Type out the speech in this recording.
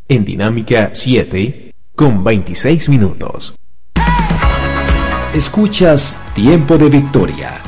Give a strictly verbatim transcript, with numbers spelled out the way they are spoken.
en Dinámica siete con veintiséis minutos. Escuchas Tiempo de Victoria